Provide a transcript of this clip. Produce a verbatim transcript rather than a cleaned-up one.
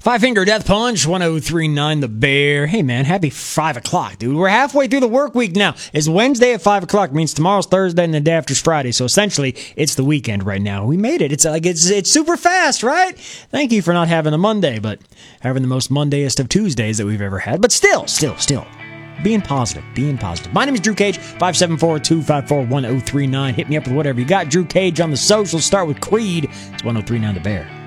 Five Finger Death Punch, one oh three point nine The Bear. Hey, man, happy five o'clock, dude. We're halfway through the work week now. It's Wednesday at five o'clock. Means tomorrow's Thursday and the day after's Friday. So essentially, it's the weekend right now. We made it. It's like it's it's super fast, right? Thank you for not having a Monday, but having the most Mondayest of Tuesdays that we've ever had. But still, still, still, being positive, being positive. My name is Drew Cage, five seven four, two five four, one oh three nine. Hit me up with whatever you got. Drew Cage on the socials. Start with Creed. It's one oh three point nine The Bear.